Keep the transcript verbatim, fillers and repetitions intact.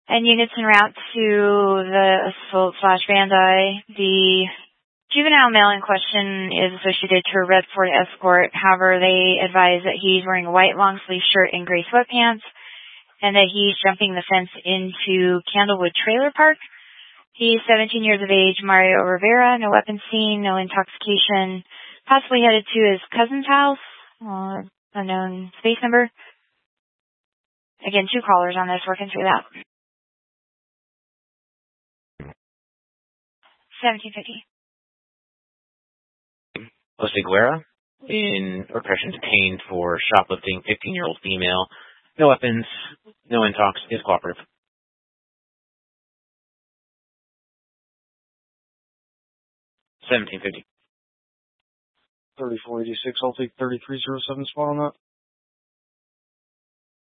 And units en route to the assault slash vandai. The juvenile male in question is associated to a red Ford Escort. However, they advise that he's wearing a white long sleeve shirt and gray sweatpants, and that he's jumping the fence into Candlewood Trailer Park. He's seventeen years of age, Mario Rivera, no weapons seen, no intoxication, possibly headed to his cousin's house, uh, unknown space number. Again, two callers on this, working through that. seventeen fifty. Jose Guerra, in repression detained for shoplifting, fifteen-year-old female. No weapons, no intox, is cooperative. seventeen fifty. thirty-four eighty-six, I'll take thirty-three oh seven spot on that.